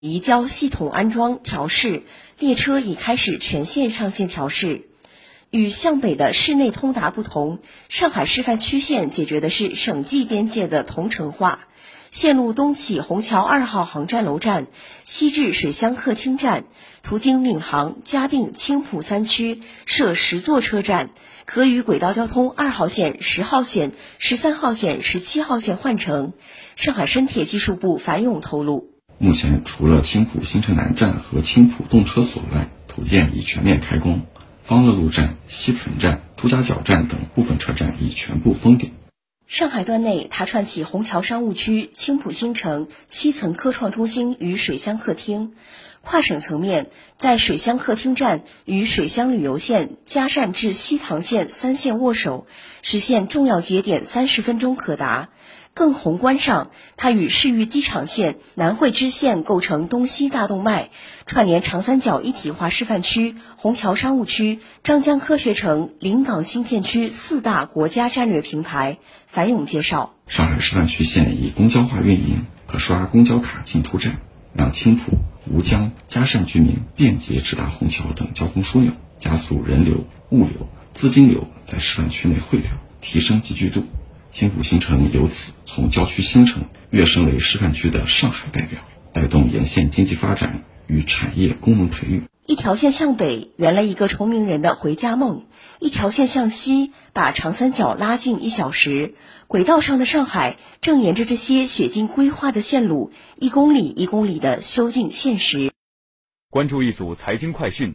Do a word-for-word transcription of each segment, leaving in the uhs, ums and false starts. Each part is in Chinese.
移交系统安装调试，列车已开始全线上线调试。与向北的市内通达不同，上海示范区线解决的是省际边界的同城化。线路东起虹桥二号航站楼站，西至水乡客厅站，途经闵行、嘉定、青浦三区，设十座车站，可与轨道交通二号线、十号线、十三号线、十七号线换乘。上海深铁技术部樊勇透露， 目前除了青浦新城南站和青浦动车所外，土建已全面开工，方乐路站、西岑站、朱家角站等部分车站已全部封顶。 上海段内，它串起虹桥商务区、青浦新城、西岑科创中心与水乡客厅。跨省层面，在水乡客厅站与水乡旅游线、嘉善至西塘线三线握手，实现重要节点三十分钟可达。更宏观上，它与市域机场线、南汇支线构成东西大动脉，串联长三角一体化示范区、虹桥商务区、张江科学城、临港新片区四大国家战略平台。樊勇介绍， 上海示范区线以公交化运营，可刷公交卡进出站，让青浦、吴江、嘉善居民便捷直达虹桥等交通枢纽，加速人流、物流、资金流在示范区内汇流，提升集聚度。青浦新城由此从郊区新城跃升为示范区的上海代表，带动沿线经济发展与产业功能培育。 一条线向北圆了一个崇明人的回家梦，一条线向西把长三角拉近一小时。轨道上的上海正沿着这些写进规划的线路，一公里一公里地修进现实。 关注一组财经快讯。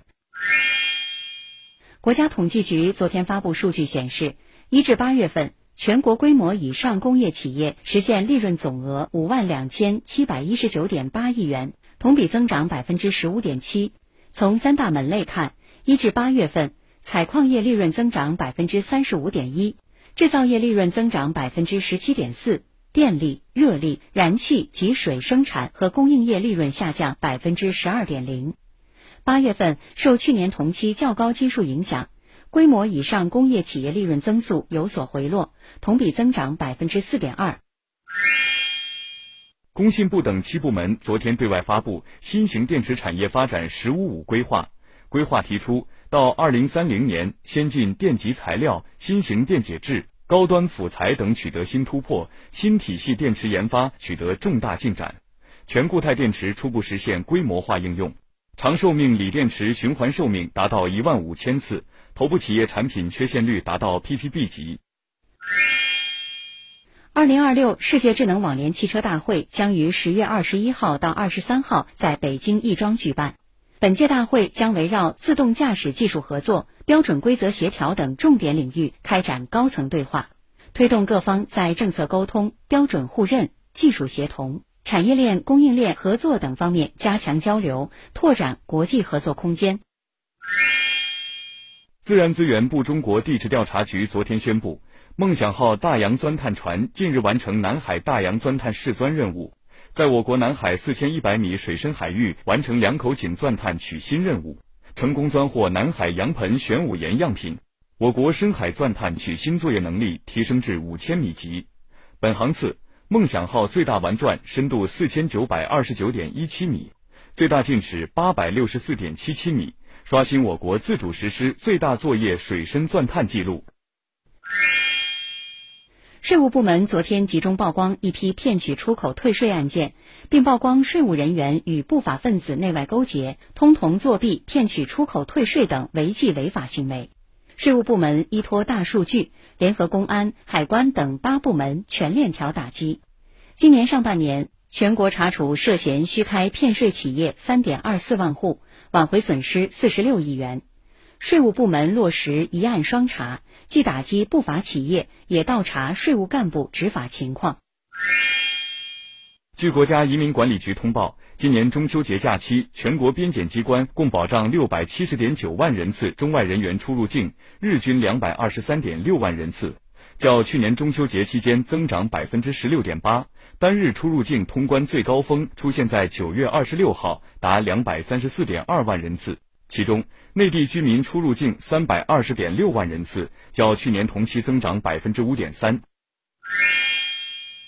国家统计局昨天发布数据显示，一至八月份全国规模以上工业企业实现利润总额五万两千七百一十九点八亿元，同比增长百分之十五点七。从三大门类看，一至八月份，采矿业利润增长百分之三十五点一，制造业利润增长百分之十七点四，电力、热力、燃气及水生产和供应业利润下降百分之十二点零。八月份受去年同期较高基数影响，规模以上工业企业利润增速有所回落，同比增长百分之四点二。 工信部等七部门昨天对外发布新型电池产业发展“十五五”规划。规划提出，到二零三零年，先进电极材料、新型电解质、高端辅材等取得新突破，新体系电池研发取得重大进展，全固态电池初步实现规模化应用，长寿命锂电池循环寿命达到一万五千次，头部企业产品缺陷率达到 P P B 级。 二零二六世界智能网联汽车大会将于十月二十一号到二十三号在北京亦庄举办。本届大会将围绕自动驾驶技术合作、标准规则协调等重点领域开展高层对话，推动各方在政策沟通、标准互认、技术协同、产业链、供应链合作等方面加强交流，拓展国际合作空间。 自然资源部中国地质调查局昨天宣布，梦想号大洋钻探船近日完成南海大洋钻探试钻任务，在我国南海四千一百米水深海域完成两口井钻探取芯任务，成功钻获南海洋盆玄武岩样品。我国深海钻探取芯作业能力提升至五千米级。本航次梦想号最大完钻深度四千九百二十九点一七米，最大进尺八百六十四点七七米，刷新我国自主实施最大作业水深钻探记录。 税务部门昨天集中曝光一批骗取出口退税案件，并曝光税务人员与不法分子内外勾结，通同作弊、骗取出口退税等违纪违法行为。税务部门依托大数据，联合公安、海关等八部门全链条打击。今年上半年，全国查处涉嫌虚开骗税企业 三点二四万户，挽回损失四十六亿元。税务部门落实一案双查，既打击不法企业，也倒查税务干部执法情况。 据国家移民管理局通报，今年中秋节假期，全国边检机关共保障 六百七十点九万人次中外人员出入境，日均 两百二十三点六万人次，较去年中秋节期间增长 百分之十六点八。单日出入境通关最高峰出现在九月二十六号，达 两百三十四点二万人次。其中，内地居民出入境 三百二十点六万人次，较去年同期增长 百分之五点三。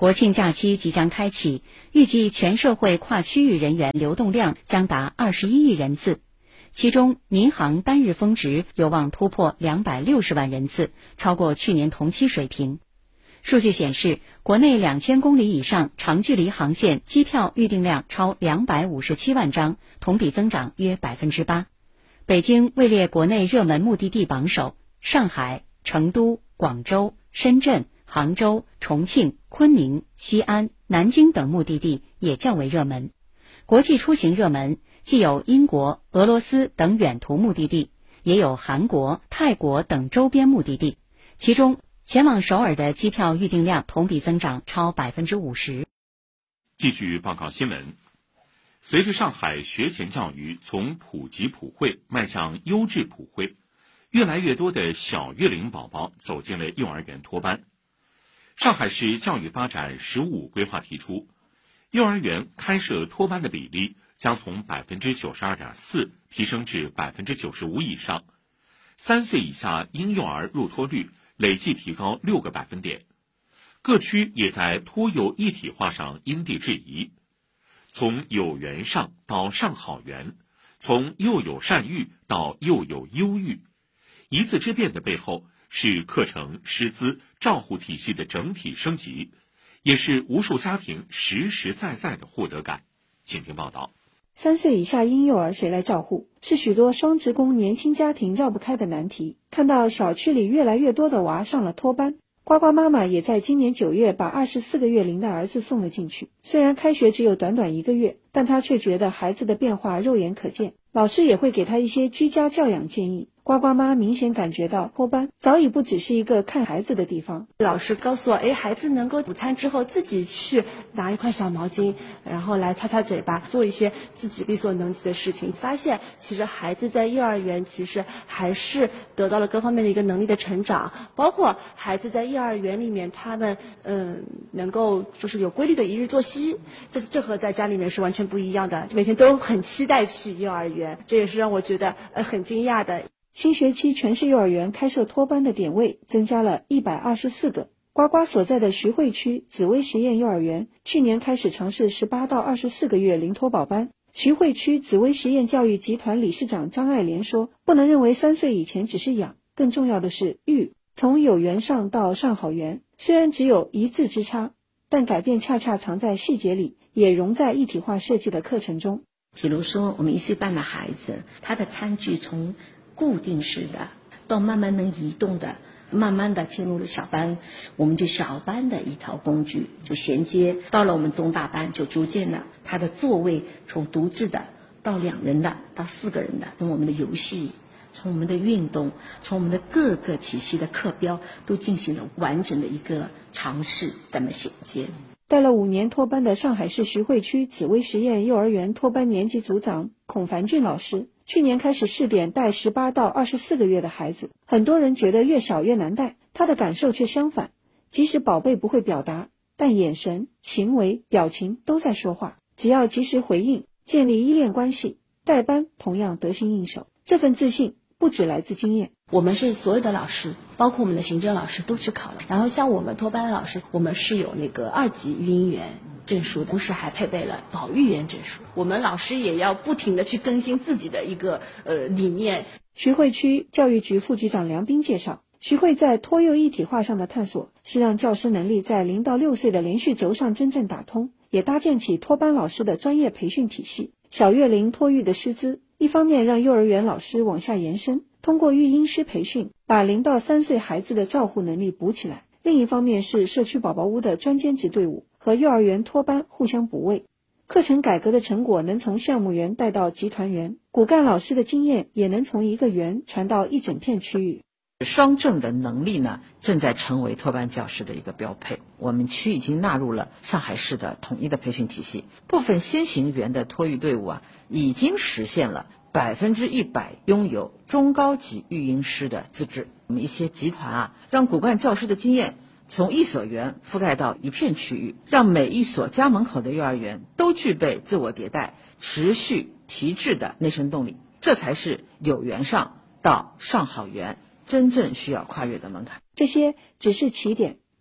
国庆假期即将开启，预计全社会跨区域人员流动量将达二十一亿人次，其中民航单日峰值有望突破两百六十万人次，超过去年同期水平。数据显示，国内两千公里以上长距离航线机票预订量超两百五十七万张，同比增长约百分之八。北京位列国内热门目的地榜首，上海、成都、广州、深圳、杭州、重庆、昆明、西安、南京等目的地也较为热门。国际出行热门既有英国、俄罗斯等远途目的地，也有韩国、泰国等周边目的地，其中前往首尔的机票预订量同比增长超百分之五十。 继续报告新闻。随着上海学前教育从普及普惠迈向优质普惠，越来越多的小月龄宝宝走进了幼儿园托班。上海市教育发展“十五”规划提出，幼儿园开设托班的比例将从百分之九十二点四提升至百分之九十五以上，三岁以下婴幼儿入托率累计提高六个百分点。各区也在托幼一体化上因地制宜，从有园上到上好园，从幼有善育到幼有优育。一字之变的背后是课程、师资、照护体系的整体升级，也是无数家庭实实在在的获得感。请听报道。 三岁以下婴幼儿谁来照护，是许多双职工年轻家庭绕不开的难题。看到小区里越来越多的娃上了托班，呱呱妈妈也在今年九月把二十四个月龄的儿子送了进去。虽然开学只有短短一个月，但他却觉得孩子的变化肉眼可见，老师也会给他一些居家教养建议。呱呱妈明显感觉到托班早已不只是一个看孩子的地方。 老师告诉我，哎，孩子能够午餐之后自己去拿一块小毛巾，然后来擦擦嘴巴，做一些自己力所能及的事情。发现其实孩子在幼儿园其实还是得到了各方面的一个能力的成长，包括孩子在幼儿园里面他们嗯能够就是有规律的一日作息，这这和在家里面是完全不一样的，每天都很期待去幼儿园，这也是让我觉得呃很惊讶的。 新学期全市幼儿园开设托班的点位增加了一百二十四个。呱呱所在的徐汇区紫薇实验幼儿园去年开始尝试十八到二十四个月零托保班。徐汇区紫薇实验教育集团理事长张爱莲说，不能认为三岁以前只是养，更重要的是育。从有园上到上好园，虽然只有一字之差，但改变恰恰藏在细节里，也融在一体化设计的课程中。 比如说我们一岁半的孩子，他的餐具从固定式的到慢慢能移动的，慢慢的进入了小班，我们就小班的一套工具就衔接到了我们中大班，就逐渐的他的座位从独自的到两人的到四个人的，从我们的游戏，从我们的运动，从我们的各个体系的课标都进行了完整的一个尝试，怎么衔接。 带了五年托班的上海市徐汇区紫薇实验幼儿园托班年级组长孔凡俊老师，去年开始试点带十八到二十四个月的孩子，很多人觉得越小越难带，他的感受却相反。即使宝贝不会表达，但眼神、行为、表情都在说话，只要及时回应，建立依恋关系，带班同样得心应手。这份自信不只来自经验。 我们是所有的老师，包括我们的行政老师都去考了，然后像我们托班的老师，我们是有那个二级育婴员证书的，同时还配备了保育员证书。我们老师也要不停的去更新自己的一个呃理念。 徐汇区教育局副局长梁斌介绍，徐汇在托幼一体化上的探索，是让教师能力在零到六岁的连续轴上真正打通，也搭建起托班老师的专业培训体系。小月龄托育的师资，一方面让幼儿园老师往下延伸，通过育婴师培训，把零到三岁孩子的照护能力补起来；另一方面是社区宝宝屋的专兼职队伍和幼儿园托班互相补位。课程改革的成果能从项目园带到集团园，骨干老师的经验也能从一个园传到一整片区域。 双证的能力呢，正在成为托班教师的一个标配。我们区已经纳入了上海市的统一的培训体系，部分先行园的托育队伍啊，已经实现了百分之一百拥有中高级育婴师的资质。我们一些集团啊，让骨干教师的经验从一所园覆盖到一片区域，让每一所家门口的幼儿园都具备自我迭代、持续提质的内生动力。这才是有园上到上好园真正需要跨越的门槛。 这些只是起点，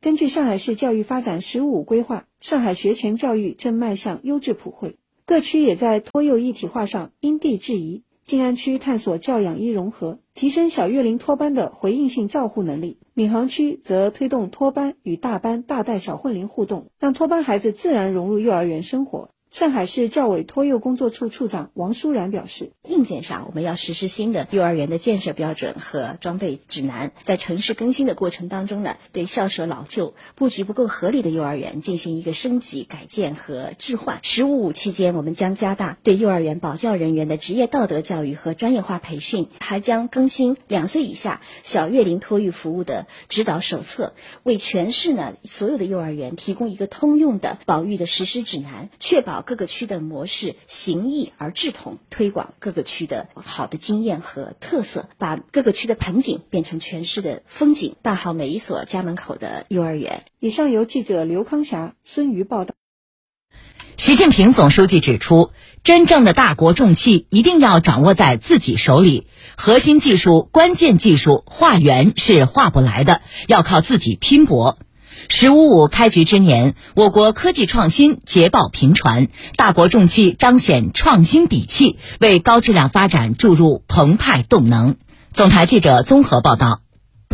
根据上海市教育发展“十五五”规划，上海学前教育正迈向优质普惠，各区也在托幼一体化上因地制宜。静安区探索教养一融合，提升小月龄托班的回应性照护能力；闵行区则推动托班与大班大带小混龄互动，让托班孩子自然融入幼儿园生活。上海市教委托幼工作处处长王舒然表示， 硬件上我们要实施新的幼儿园的建设标准和装备指南，在城市更新的过程当中呢，对校舍老旧布局不够合理的幼儿园进行一个升级改建和置换。十五五期间，我们将加大对幼儿园保教人员的职业道德教育和专业化培训，还将更新两岁以下小月龄托育服务的指导手册，为全市呢所有的幼儿园提供一个通用的保育的实施指南，确保各个区的模式形异而志同，推广各个区的好的经验和特色，把各个区的盆景变成全市的风景，办好每一所家门口的幼儿园。 以上由记者刘康霞、孙瑜报道。 习近平总书记指出，真正的大国重器一定要掌握在自己手里，核心技术、关键技术化缘是化不来的，要靠自己拼搏。十五五开局之年，我国科技创新捷报频传，大国重器彰显创新底气，为高质量发展注入澎湃动能。总台记者综合报道。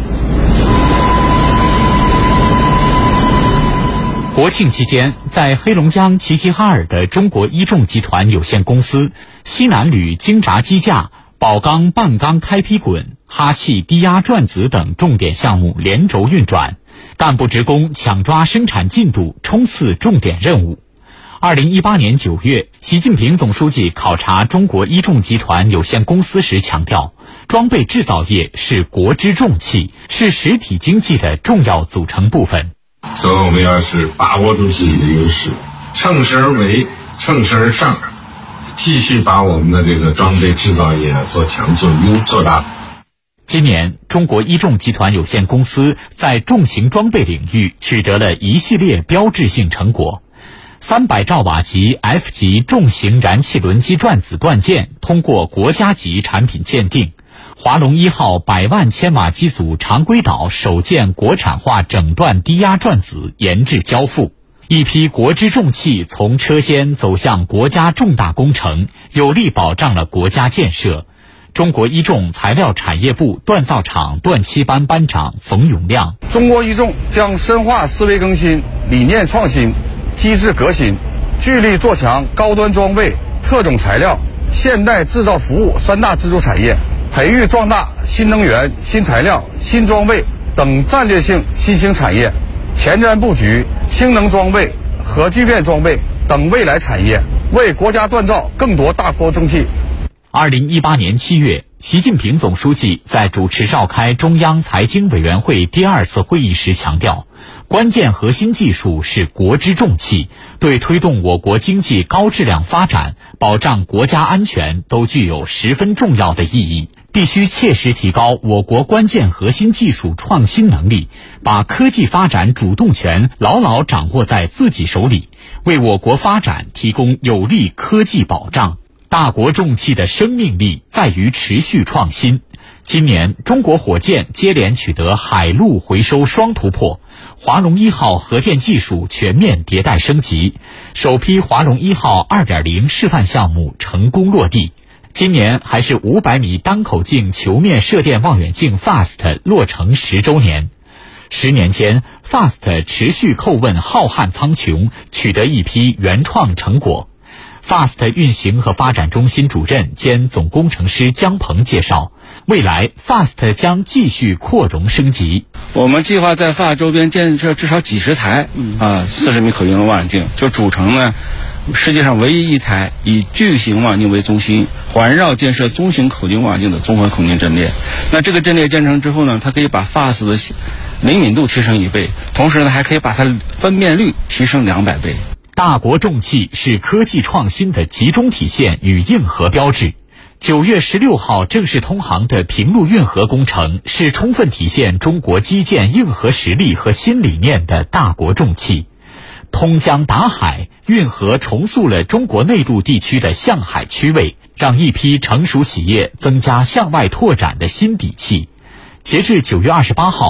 国庆期间，在黑龙江齐齐哈尔的中国一众集团有限公司西南铝精轧机架、宝钢半钢开劈滚、哈气低压转子等重点项目连轴运转，干部职工抢抓生产进度，冲刺重点任务。二零一八年九月，习近平总书记考察中国一众集团有限公司时强调，装备制造业是国之重器，是实体经济的重要组成部分。 所以我们要是把握住自己的优势，乘势而为，乘势而上，继续把我们的这个装备制造业做强做优做大。 今年，中国一众集团有限公司在重型装备领域取得了一系列标志性成果。三百兆瓦级 F 级重型燃气轮机转子断件通过国家级产品鉴定。华龙一号百万千瓦机组常规岛首件国产化整段低压转子研制交付，一批国之重器从车间走向国家重大工程，有力保障了国家建设。中国一众材料产业部锻造厂锻漆班班长冯永亮： 中国一众将深化思维更新、理念创新、机制革新，聚力做强高端装备、特种材料、现代制造服务三大支柱产业，培育壮大新能源、新材料、新装备等战略性新兴产业，前瞻布局氢能装备、核聚变装备等未来产业，为国家锻造更多大国重器。 二零一八年七月，习近平总书记在主持召开中央财经委员会第二次会议时强调，关键核心技术是国之重器，对推动我国经济高质量发展、保障国家安全都具有十分重要的意义。必须切实提高我国关键核心技术创新能力，把科技发展主动权牢牢掌握在自己手里，为我国发展提供有力科技保障。大国重器的生命力在于持续创新。今年，中国火箭接连取得海陆回收双突破，华龙一号核电技术全面迭代升级，首批华龙一号 二点零 示范项目成功落地。今年还是五百米单口径球面射电望远镜 FAST 落成十周年。十年间 ，FAST 持续叩问浩瀚苍穹，取得一批原创成果。FAST 运行和发展中心主任兼总工程师姜鹏介绍，未来 FAST 将继续扩容升级。 我们计划在 FAST 周边建设至少几十台啊四十米口径的望远镜，就组成呢世界上唯一一台以巨型望远镜为中心，环绕建设中型口径望远镜的综合口径阵列。那这个阵列建成之后呢，它可以把 FAST 的灵敏度提升一倍，同时呢还可以把它分辨率提升两百倍。 大国重器是科技创新的集中体现与硬核标志。九月十六号正式通航的平陆运河工程是充分体现中国基建硬核实力和新理念的大国重器。通江达海，运河重塑了中国内陆地区的向海区位，让一批成熟企业增加向外拓展的新底气。截至九月二十八号，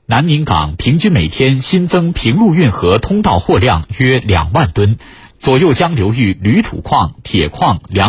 南宁港平均每天新增平陆运河通道货量约两万吨，左右江流域铝土矿、铁矿、粮